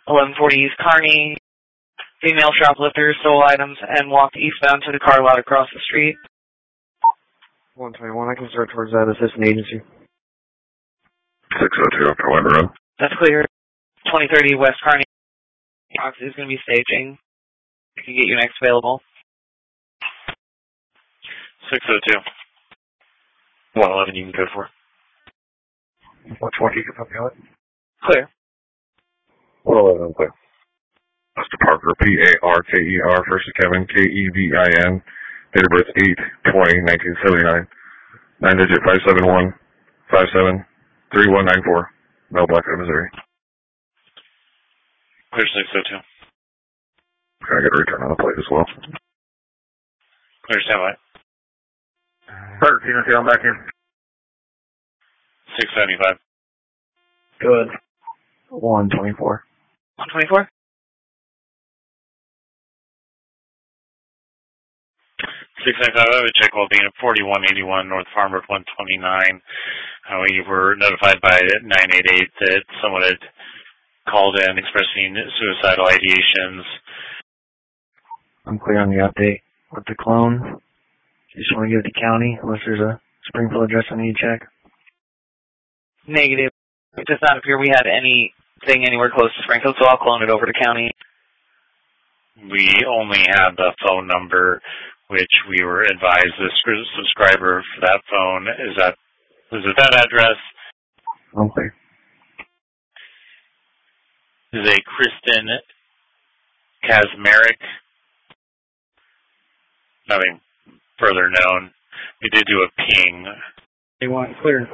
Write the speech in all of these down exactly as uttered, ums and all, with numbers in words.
eleven forty East Kearney. Female shoplifter stole items and walked eastbound to the car lot across the street. one twenty-one, I can start towards that assistant agency. six oh two, Upper White Road. That's clear. twenty thirty West Kearney. Oxy is going to be staging. I can get you next available. six oh two. one eleven, you can go for. one twenty, you can put me on it. Clear. one eleven, I'm clear. Mister Parker, P A R K E R, first to Kevin, K E V I N, date of birth eight twenty nineteen seventy-nine, nine digit five seven one five seven three one nine four, Mel Blackwood, Missouri. Clear six oh two. Can I get a return on the plate as well? Clear standby. Parker, can you see I'm back in? six seventy-five. Good. one twenty-four. one twenty-four? six ninety-five, I have a check while being at forty-one eighty-one North Farm Road one twenty-nine. Uh, we were notified by nine eight eight that someone had called in expressing suicidal ideations. I'm clear on the update with the clone. Just want to give it to county unless there's a Springfield address I need to check. Negative. It does not appear we had anything anywhere close to Springfield, so I'll clone it over to county. We only have the phone number, which we were advised the subscriber for that phone is at is at that address. I'm clear. Is a Kristen Kazmarek. Nothing further known. We did do a ping. They want clear.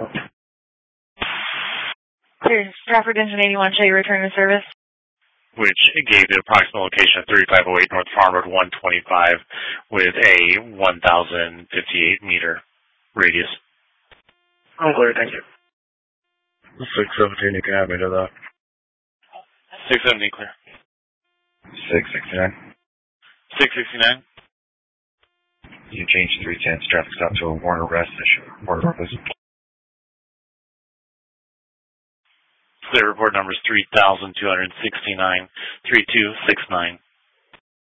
Clear. Stratford Engine eighty-one, show you return to service. Which gave the approximate location of thirty-five oh eight North Farm Road one twenty-five with a one thousand fifty-eight meter radius. I'm clear, thank you. six seventeen, you can have me to that. six seventy clear. six sixty-nine. six sixty-nine. You change three ten traffic stop to a warrant arrest issue. Warrant purpose. Clear report number is three thousand two hundred sixty-nine, three two six nine.